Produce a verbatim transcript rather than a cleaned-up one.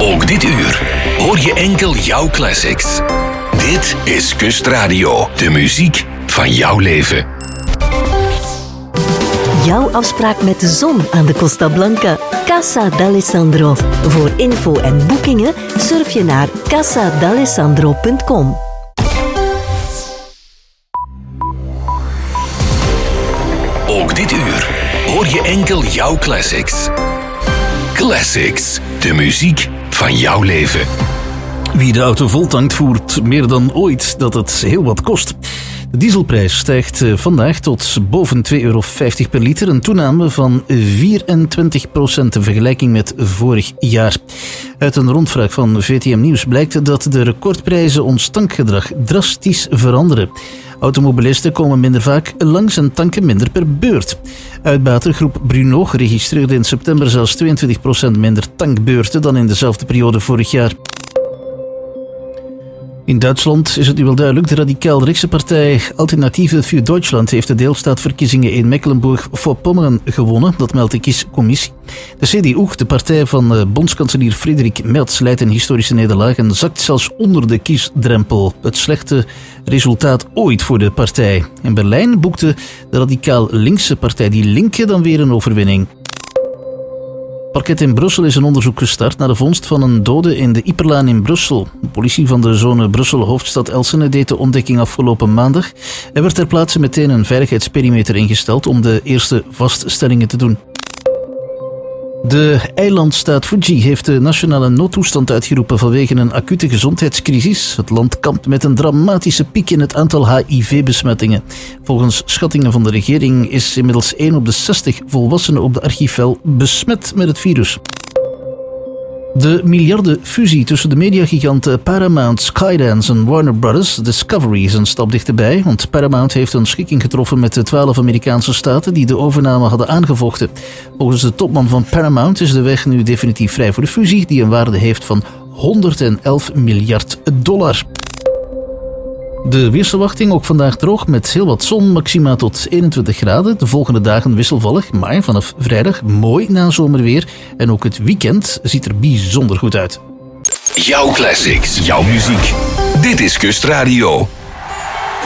Ook dit uur hoor je enkel jouw classics. Dit is Kustradio, de muziek van jouw leven. Jouw afspraak met de zon aan de Costa Blanca. Casa d'Alessandro. Voor info en boekingen surf je naar casa d'alessandro punt com. Ook dit uur hoor je enkel jouw classics. Classics, de muziek van jouw leven. Wie de auto voltankt voert meer dan ooit dat het heel wat kost. De dieselprijs stijgt vandaag tot boven twee euro vijftig per liter, een toename van vierentwintig procent in vergelijking met vorig jaar. Uit een rondvraag van V T M Nieuws blijkt dat de recordprijzen ons tankgedrag drastisch veranderen. Automobilisten komen minder vaak langs en tanken minder per beurt. Uitbatergroep Bruno registreerde in september zelfs tweeëntwintig procent minder tankbeurten dan in dezelfde periode vorig jaar. In Duitsland is het nu wel duidelijk. De radicaal-rechtse partij Alternative für Deutschland heeft de deelstaatverkiezingen in Mecklenburg-Vorpommern gewonnen. Dat meldt de kiescommissie. De C D U, de partij van bondskanselier Friedrich Merz, leidt een historische nederlaag en zakt zelfs onder de kiesdrempel. Het slechte resultaat ooit voor de partij. In Berlijn boekte de radicaal-linkse partij Die Linke dan weer een overwinning. Parket in Brussel is een onderzoek gestart naar de vondst van een dode in de Ieperlaan in Brussel. De politie van de zone Brussel-Hoofdstad Elsene deed de ontdekking afgelopen maandag. Er werd ter plaatse meteen een veiligheidsperimeter ingesteld om de eerste vaststellingen te doen. De eilandstaat Fuji heeft de nationale noodtoestand uitgeroepen vanwege een acute gezondheidscrisis. Het land kampt met een dramatische piek in het aantal H I V-besmettingen. Volgens schattingen van de regering is inmiddels één op de zestig volwassenen op de archipel besmet met het virus. De miljardenfusie tussen de mediagiganten Paramount, Skydance en Warner Brothers Discovery is een stap dichterbij, want Paramount heeft een schikking getroffen met de twaalf Amerikaanse staten die de overname hadden aangevochten. Volgens de topman van Paramount is de weg nu definitief vrij voor de fusie, die een waarde heeft van honderdelf miljard dollar. De weersverwachting ook vandaag droog met heel wat zon, maxima tot eenentwintig graden. De volgende dagen wisselvallig, maar vanaf vrijdag mooi nazomerweer. En ook het weekend ziet er bijzonder goed uit. Jouw classics, jouw muziek. Dit is Kustradio.